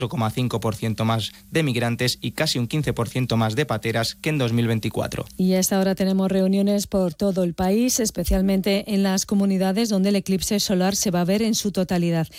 4,5% más de migrantes y casi un 15% más de pateras que en 2024. Y hasta ahora tenemos reuniones por todo el país, especialmente en las comunidades donde el eclipse solar se va a ver en su totalidad.